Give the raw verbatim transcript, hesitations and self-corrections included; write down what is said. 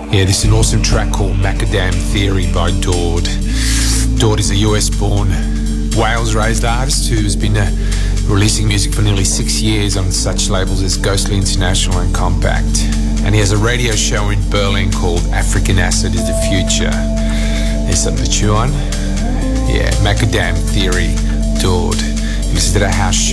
Yeah, this is an awesome track called Macadam Theory by Dord. Dord is a U S-born, Wales-raised artist who's been uh, releasing music for nearly six years on such labels as Ghostly International and Compact. And he has a radio show in Berlin called African Acid is the Future. There's something to chew on. Yeah, Macadam Theory, Dord. This is the house